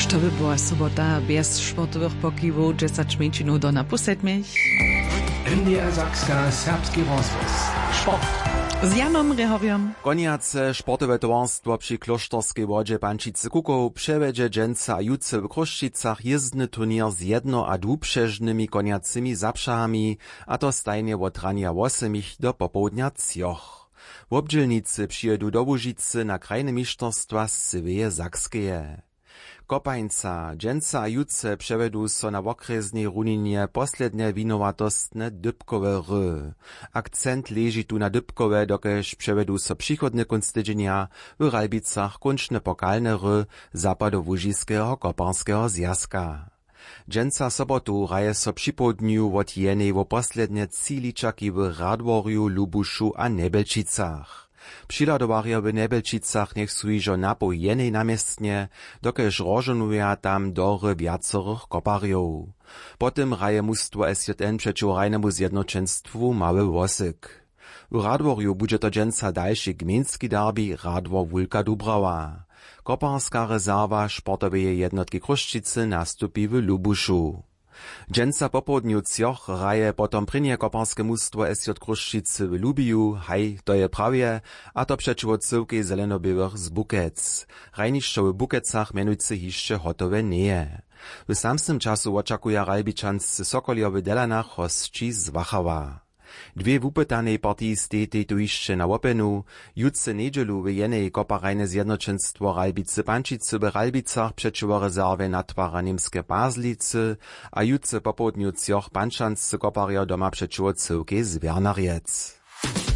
To by była sobota bez sportowych pokiwów, 10 minut do na pół siódmej. MDR Sakska, serbski rozwoz. Sport. Z Janom Rehowiom. Koniace sportowe towarstwo przy Kloštorskiej wodzie Pančice Kukow przewiedzie dżęca a jutce w Kruščicach jezdny turnier z jedno- a dwuprzeżnymi koniacymi zapszahami, a to stajnie od rania 8 do popołudnia 3. Wobdźělnicy přijedu do Łužicy na krajne mistrzostwa z Syweje Sakskeje. Kopańca, dżęca a jutce przevedu so na okresnej runinie posledne winowatostne dybkowe ry. Akcent leży tu na dybkowe, dokež przevedu so przychodne kunstydzenia w Ralbicach kunczne pokalne ry Zapadołužiskeho koparskeho zjazka. Dżęca sobotu raje so przy południu od jenej wo posledne ciliczaki w Radworju, Lubuszu a Nebelčicach. Přihladowarja w Nebelčicach niech sujžo napo jenej namiestnie, dokež rožonuja tam dory viacerých koparjów. Potem raje mustwo SJN przeciw rajnemu zjednoczenstwu mały wosyk. W Radworju bude to dżęca dalszy gminski derby Radwor-Wólka Dubrava. Koparska rezerwa sportowej jednotki Kruščice nastupi w Lubuszu. Dżęca po południu 3 raje potom prynie koparskie mustwo SJ Kruščice w Lubiju, haj, to je prawie, a to przeciwo cyłki zelenobiałych z Bukec. Rajniszczo w Bukecach mianujcy hiszcze hotowe nie. W samym czasu oczekuje Ralbiczanscy Sokoljowy Delanach hostci z Wachawa. Dwie wupytanej partii stety tu jeszcze na łopenu, jutce niedzielu w jenej koparajne zjednoczenstwo Ralbice Pančice w Ralbicach przeciwo rezerwie natwara niemskie Pazlice, a jutce po południu 3 pančanscy koparja doma przeciwo cyłki z Wernariec.